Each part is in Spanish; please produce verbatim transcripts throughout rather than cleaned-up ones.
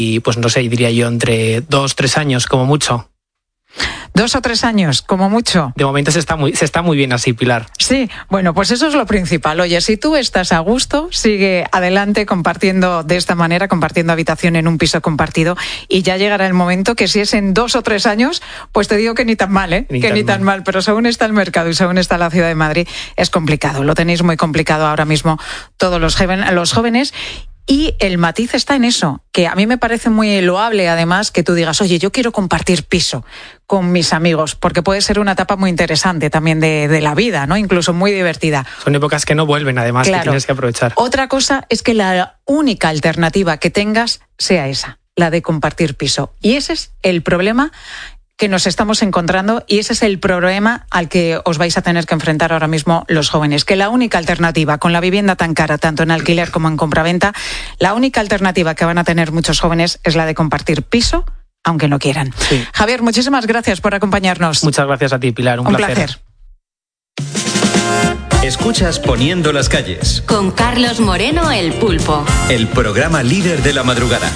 y pues no sé, diría yo entre dos, tres años como mucho. Dos o tres años, como mucho. De momento se está muy, se está muy bien así, Pilar. Sí, bueno, pues eso es lo principal. Oye, si tú estás a gusto, sigue adelante compartiendo de esta manera, compartiendo habitación en un piso compartido, y ya llegará el momento que si es en dos o tres años, pues te digo que ni tan mal, ¿eh? Ni que tan ni tan mal. mal, pero según está el mercado y según está la ciudad de Madrid, es complicado. Lo tenéis muy complicado ahora mismo todos los, joven, los jóvenes. Y el matiz está en eso, que a mí me parece muy loable, además, que tú digas, oye, yo quiero compartir piso con mis amigos, porque puede ser una etapa muy interesante también de, de la vida, ¿no? Incluso muy divertida. Son épocas que no vuelven, además, claro. que tienes que aprovechar. Otra cosa es que la única alternativa que tengas sea esa, la de compartir piso. Y ese es el problema que nos estamos encontrando, y ese es el problema al que os vais a tener que enfrentar ahora mismo los jóvenes, que la única alternativa, con la vivienda tan cara, tanto en alquiler como en compraventa, la única alternativa que van a tener muchos jóvenes es la de compartir piso, aunque no quieran. Sí. Javier, muchísimas gracias por acompañarnos. Muchas gracias a ti, Pilar, un, un placer. placer. Escuchas Poniendo las calles. Con Carlos Moreno, el Pulpo. El programa líder de la madrugada.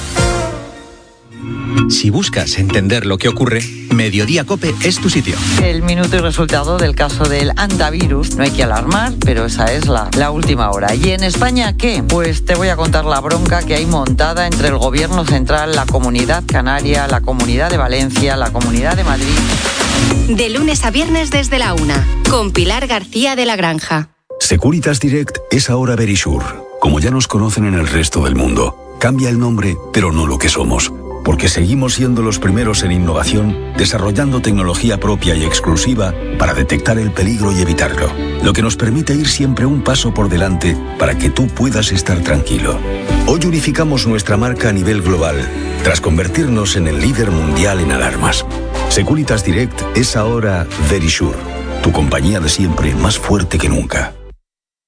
Si buscas entender lo que ocurre, Mediodía Cope es tu sitio. El minuto y resultado del caso del antivirus. No hay que alarmar, pero esa es la, la última hora. ¿Y en España qué? Pues te voy a contar la bronca que hay montada entre el gobierno central, la Comunidad Canaria, la Comunidad de Valencia, la Comunidad de Madrid. De lunes a viernes desde la una, con Pilar García de la Granja. Securitas Direct es ahora Verisure. Como ya nos conocen en el resto del mundo, cambia el nombre, pero no lo que somos. Porque seguimos siendo los primeros en innovación, desarrollando tecnología propia y exclusiva para detectar el peligro y evitarlo, lo que nos permite ir siempre un paso por delante para que tú puedas estar tranquilo. Hoy unificamos nuestra marca a nivel global, tras convertirnos en el líder mundial en alarmas. Securitas Direct es ahora Verisure, tu compañía de siempre más fuerte que nunca.